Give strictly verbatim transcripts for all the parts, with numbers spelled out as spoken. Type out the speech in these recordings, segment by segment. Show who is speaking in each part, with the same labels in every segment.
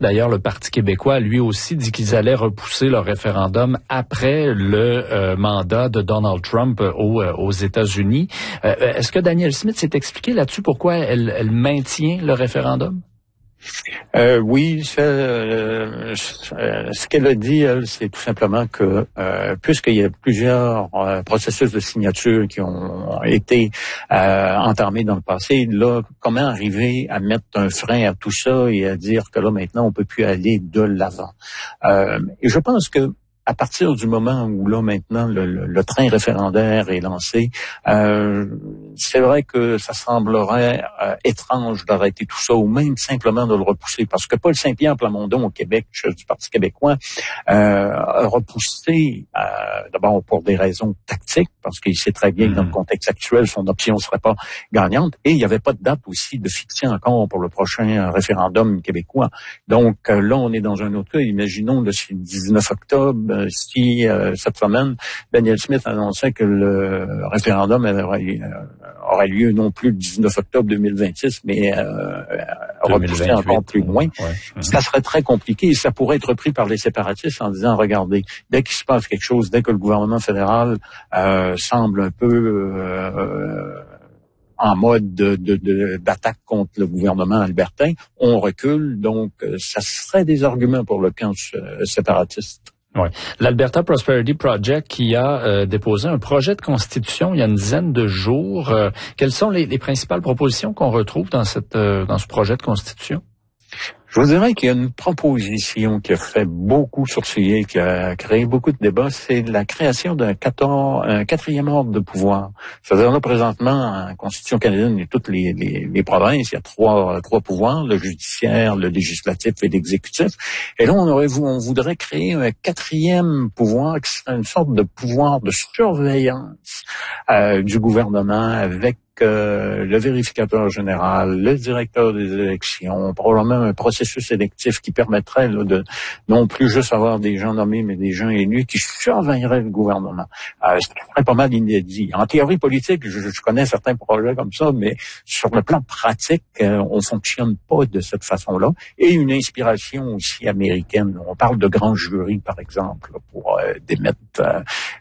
Speaker 1: D'ailleurs, le Parti québécois, lui aussi, dit qu'ils allaient repousser leur référendum après le euh, mandat de Donald Trump aux, aux États-Unis. Euh, est-ce que Danielle Smith s'est expliquée là-dessus pourquoi elle, elle maintient le référendum?
Speaker 2: Euh, oui, c'est, euh, ce qu'elle a dit, elle, c'est tout simplement que euh, puisqu'il y a plusieurs euh, processus de signature qui ont été euh, entamés dans le passé, là, comment arriver à mettre un frein à tout ça et à dire que là, maintenant, on peut plus aller de l'avant. Euh, et je pense que à partir du moment où là maintenant le, le, le train référendaire est lancé, euh, c'est vrai que ça semblerait euh, étrange d'arrêter tout ça ou même simplement de le repousser parce que Paul Saint-Pierre Plamondon au Québec, chef du Parti québécois, euh, a repoussé euh, d'abord pour des raisons tactiques parce qu'il sait très bien que dans le contexte actuel, son option ne serait pas gagnante et il n'y avait pas de date aussi de fixer encore pour le prochain référendum québécois. Donc euh, là, on est dans un autre cas. Imaginons le dix-neuf octobre, si euh, cette semaine, Danielle Smith annonçait que le référendum aurait, euh, aurait lieu non plus le dix-neuf octobre deux mille vingt-six, mais euh, repoussé encore plus loin, ouais. Ça serait très compliqué et ça pourrait être repris par les séparatistes en disant, regardez, dès qu'il se passe quelque chose, dès que le gouvernement fédéral euh, semble un peu euh, en mode de, de, de, d'attaque contre le gouvernement albertain, on recule. Donc, ça serait des arguments pour le camp séparatiste.
Speaker 1: Oui. L'Alberta Prosperity Project qui a euh, déposé un projet de constitution il y a une dizaine de jours. Euh, quelles sont les, les principales propositions qu'on retrouve dans cette euh, dans ce projet de constitution?
Speaker 2: Je vous dirais qu'il y a une proposition qui a fait beaucoup sourciller, qui a créé beaucoup de débats, c'est la création d'un quatorze, un quatrième ordre de pouvoir. C'est-à-dire là, présentement, en Constitution canadienne, il y a toutes les, les, les provinces, il y a trois, trois pouvoirs, le judiciaire, le législatif et l'exécutif. Et là, on aurait, on voudrait créer un quatrième pouvoir qui serait une sorte de pouvoir de surveillance euh, du gouvernement avec Euh, le vérificateur général, le directeur des élections, probablement un processus électif qui permettrait là, de non plus juste avoir des gens nommés, mais des gens élus qui surveilleraient le gouvernement. Euh, c'est pas mal inédit. En théorie politique, je, je connais certains projets comme ça, mais sur le plan pratique, euh, on fonctionne pas de cette façon-là. Et une inspiration aussi américaine. On parle de grands jurys, par exemple, là, pour euh, démettre euh,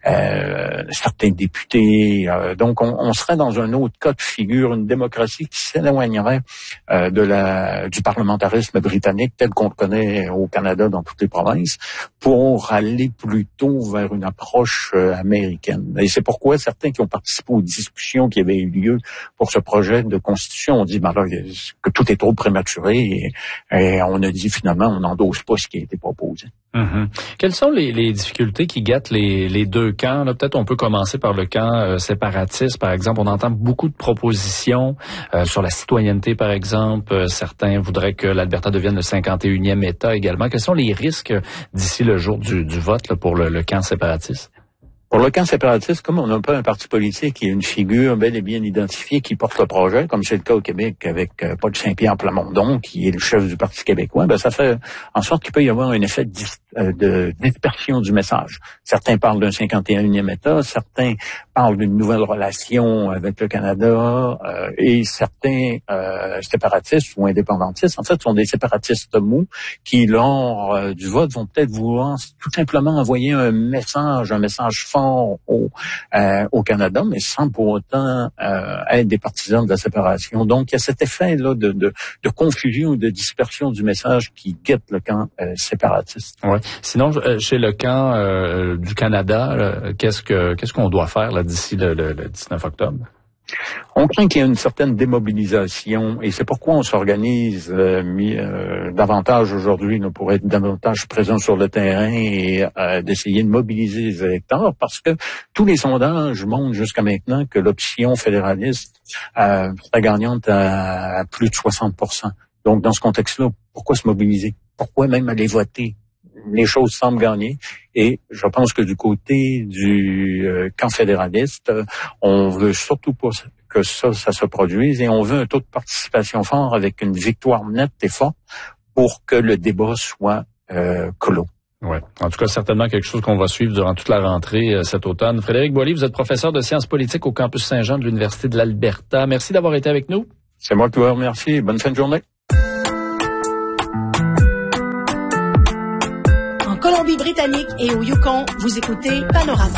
Speaker 2: euh, certains députés. Euh, donc, on, on serait dans un autre cas de figure, une démocratie qui s'éloignerait euh, de la du parlementarisme britannique tel qu'on le connaît au Canada dans toutes les provinces, pour aller plutôt vers une approche euh, américaine. Et c'est pourquoi certains qui ont participé aux discussions qui avaient eu lieu pour ce projet de constitution ont dit ben là, que tout est trop prématuré et, et on a dit finalement on n'endosse pas ce qui a été proposé.
Speaker 1: Mm-hmm. Quelles sont les, les difficultés qui guettent les, les deux camps? Là, peut-être on peut commencer par le camp euh, séparatiste, par exemple. On entend beaucoup de propositions euh, sur la citoyenneté, par exemple. Euh, certains voudraient que l'Alberta devienne le cinquante et unième État également. Quels sont les risques d'ici le jour du, du vote là, pour le, le camp séparatiste?
Speaker 2: Pour le camp séparatiste, comme on n'a pas un parti politique qui est une figure bel et bien identifiée qui porte le projet, comme c'est le cas au Québec avec euh, Paul Saint-Pierre Plamondon, qui est le chef du Parti québécois, ben ça fait en sorte qu'il peut y avoir un effet de, euh, de dispersion du message. Certains parlent d'un cinquante et unième État, certains parlent d'une nouvelle relation avec le Canada, euh, et certains euh, séparatistes ou indépendantistes, en fait, sont des séparatistes mous qui, lors euh, du vote, vont peut-être vouloir tout simplement envoyer un message, un message fort Au, euh, au Canada, mais sans pour autant euh, être des partisans de la séparation. Donc, il y a cet effet-là de, de, de confusion, de dispersion du message qui guette le camp euh, séparatiste.
Speaker 1: Ouais. Sinon, chez le camp euh, du Canada, là, qu'est-ce que qu'est-ce qu'on doit faire là, d'ici le, le, le dix-neuf octobre?
Speaker 2: On craint qu'il y ait une certaine démobilisation et c'est pourquoi on s'organise euh, mis, euh, davantage aujourd'hui là, pour être davantage présent sur le terrain et euh, d'essayer de mobiliser les électeurs parce que tous les sondages montrent jusqu'à maintenant que l'option fédéraliste euh, serait gagnante à, à plus de soixante pour cent. Donc dans ce contexte-là, pourquoi se mobiliser? Pourquoi même aller voter? Les choses semblent gagner et je pense que du côté du euh, camp fédéraliste, euh, on veut surtout pas que ça, ça se produise et on veut un taux de participation fort avec une victoire nette et forte pour que le débat soit euh, clos.
Speaker 1: Oui. En tout cas, certainement quelque chose qu'on va suivre durant toute la rentrée euh, cet automne. Frédéric Boily, vous êtes professeur de sciences politiques au campus Saint-Jean de l'Université de l'Alberta. Merci d'avoir été avec nous.
Speaker 2: C'est moi qui vous remercie. Bonne fin de journée.
Speaker 3: Colombie-Britannique et au Yukon, vous écoutez Panorama.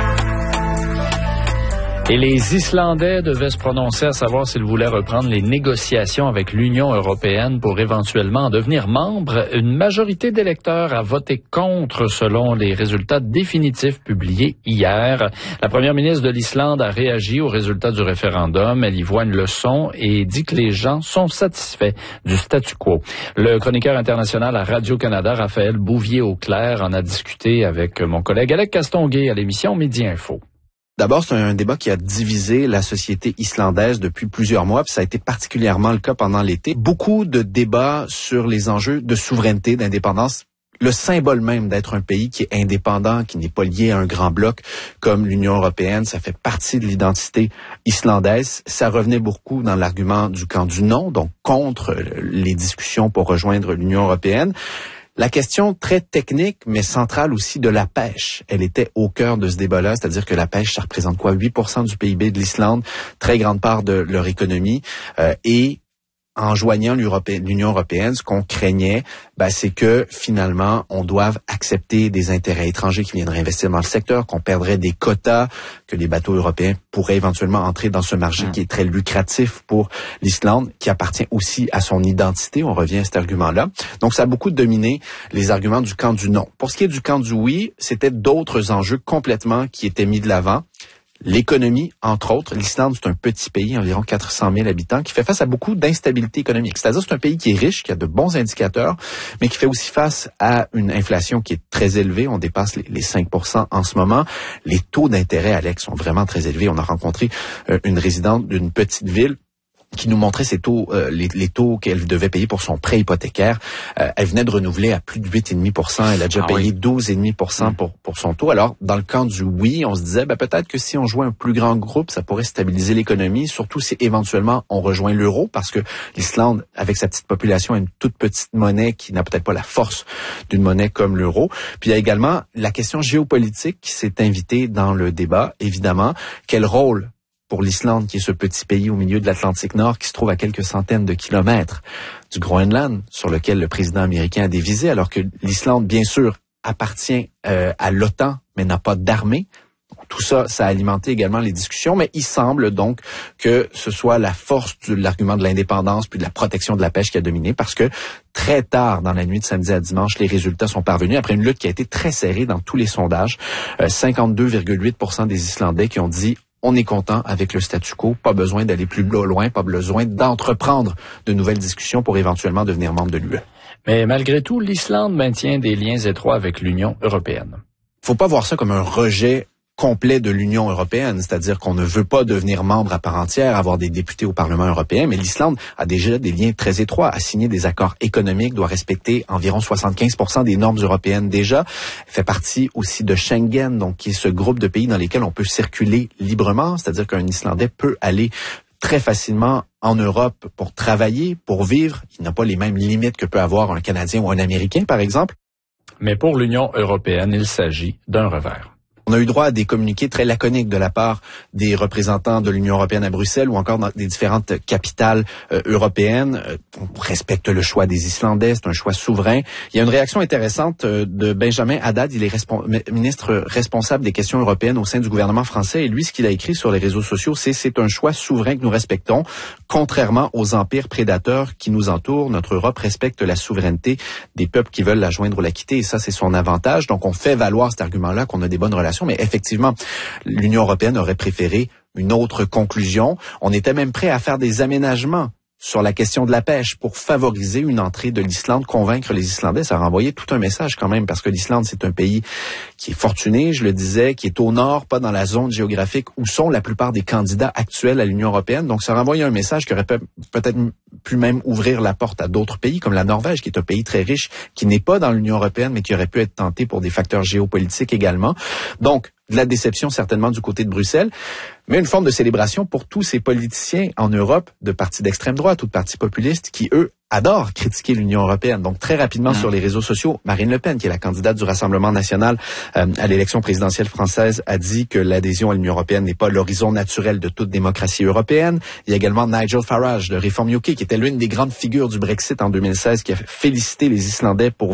Speaker 1: Et les Islandais devaient se prononcer à savoir s'ils voulaient reprendre les négociations avec l'Union européenne pour éventuellement en devenir membre. Une majorité d'électeurs a voté contre selon les résultats définitifs publiés hier. La première ministre de l'Islande a réagi aux résultats du référendum. Elle y voit une leçon et dit que les gens sont satisfaits du statu quo. Le chroniqueur international à Radio-Canada, Raphaël Bouvier-Auclair, en a discuté avec mon collègue Alec Castonguay à l'émission Midi Info.
Speaker 4: D'abord, c'est un débat qui a divisé la société islandaise depuis plusieurs mois, puis ça a été particulièrement le cas pendant l'été. Beaucoup de débats sur les enjeux de souveraineté, d'indépendance. Le symbole même d'être un pays qui est indépendant, qui n'est pas lié à un grand bloc comme l'Union européenne, ça fait partie de l'identité islandaise. Ça revenait beaucoup dans l'argument du camp du non, donc contre les discussions pour rejoindre l'Union européenne. La question très technique, mais centrale aussi de la pêche, elle était au cœur de ce débat-là, c'est-à-dire que la pêche, ça représente quoi? huit pour cent du P I B de l'Islande, très grande part de leur économie, euh, et en joignant l'Union européenne, ce qu'on craignait, ben, c'est que finalement, on doive accepter des intérêts étrangers qui viendraient investir dans le secteur, qu'on perdrait des quotas, que les bateaux européens pourraient éventuellement entrer dans ce marché mmh. qui est très lucratif pour l'Islande, qui appartient aussi à son identité. On revient à cet argument-là. Donc, ça a beaucoup dominé les arguments du camp du non. Pour ce qui est du camp du oui, c'était d'autres enjeux complètement qui étaient mis de l'avant. L'économie, entre autres. L'Islande, c'est un petit pays, environ quatre cent mille habitants, qui fait face à beaucoup d'instabilité économique. C'est-à-dire c'est un pays qui est riche, qui a de bons indicateurs, mais qui fait aussi face à une inflation qui est très élevée. On dépasse les cinq pour cent en ce moment. Les taux d'intérêt, Alex, sont vraiment très élevés. On a rencontré une résidente d'une petite ville qui nous montrait ses taux, euh, les, les taux qu'elle devait payer pour son prêt hypothécaire. Euh, elle venait de renouveler à plus de huit virgule cinq pour cent. Elle a déjà ah payé oui. douze virgule cinq pour cent pour, pour son taux. Alors, dans le camp du oui, on se disait, ben, peut-être que si on jouait un plus grand groupe, ça pourrait stabiliser l'économie, surtout si éventuellement on rejoint l'euro, parce que l'Islande, avec sa petite population, a une toute petite monnaie qui n'a peut-être pas la force d'une monnaie comme l'euro. Puis il y a également la question géopolitique qui s'est invitée dans le débat. Évidemment, quel rôle pour l'Islande, qui est ce petit pays au milieu de l'Atlantique Nord, qui se trouve à quelques centaines de kilomètres du Groenland, sur lequel le président américain a des visées, alors que l'Islande, bien sûr, appartient euh, à l'OTAN, mais n'a pas d'armée. Tout ça, ça a alimenté également les discussions, mais il semble donc que ce soit la force de l'argument de l'indépendance puis de la protection de la pêche qui a dominé, parce que très tard dans la nuit de samedi à dimanche, les résultats sont parvenus après une lutte qui a été très serrée dans tous les sondages. Euh, cinquante-deux virgule huit pour cent des Islandais qui ont dit on est content avec le statu quo, pas besoin d'aller plus loin, pas besoin d'entreprendre de nouvelles discussions pour éventuellement devenir membre de l'U E.
Speaker 1: Mais malgré tout, l'Islande maintient des liens étroits avec l'Union européenne.
Speaker 4: Faut pas voir ça comme un rejet complet de l'Union européenne, c'est-à-dire qu'on ne veut pas devenir membre à part entière, avoir des députés au Parlement européen, mais l'Islande a déjà des liens très étroits, a signé des accords économiques, doit respecter environ soixante-quinze pour cent des normes européennes déjà, fait partie aussi de Schengen, donc qui est ce groupe de pays dans lesquels on peut circuler librement, c'est-à-dire qu'un Islandais peut aller très facilement en Europe pour travailler, pour vivre. Il n'a pas les mêmes limites que peut avoir un Canadien ou un Américain, par exemple.
Speaker 1: Mais pour l'Union européenne, il s'agit d'un revers.
Speaker 4: On a eu droit à des communiqués très laconiques de la part des représentants de l'Union européenne à Bruxelles ou encore dans des différentes capitales euh, européennes. Euh, on respecte le choix des Islandais, c'est un choix souverain. Il y a une réaction intéressante euh, de Benjamin Haddad, il est respons- ministre responsable des questions européennes au sein du gouvernement français. Et lui, ce qu'il a écrit sur les réseaux sociaux, c'est « C'est un choix souverain que nous respectons. Contrairement aux empires prédateurs qui nous entourent, notre Europe respecte la souveraineté des peuples qui veulent la joindre ou la quitter. » Et ça, c'est son avantage. Donc, on fait valoir cet argument-là qu'on a des bonnes relations. Mais effectivement, l'Union européenne aurait préféré une autre conclusion. On était même prêt à faire des aménagements sur la question de la pêche pour favoriser une entrée de l'Islande, convaincre les Islandais. Ça renvoyait tout un message quand même, parce que l'Islande, c'est un pays qui est fortuné, je le disais, qui est au nord, pas dans la zone géographique où sont la plupart des candidats actuels à l'Union européenne. Donc ça renvoyait un message qui aurait peut-être pu même ouvrir la porte à d'autres pays, comme la Norvège, qui est un pays très riche, qui n'est pas dans l'Union européenne, mais qui aurait pu être tenté pour des facteurs géopolitiques également. Donc, de la déception certainement du côté de Bruxelles, mais une forme de célébration pour tous ces politiciens en Europe de partis d'extrême droite ou de partis populistes qui, eux, adorent critiquer l'Union européenne. Donc, très rapidement mmh. sur les réseaux sociaux, Marine Le Pen, qui est la candidate du Rassemblement national euh, à l'élection présidentielle française, a dit que l'adhésion à l'Union européenne n'est pas l'horizon naturel de toute démocratie européenne. Il y a également Nigel Farage de Reform U K, qui était l'une des grandes figures du Brexit en deux mille seize, qui a félicité les Islandais pour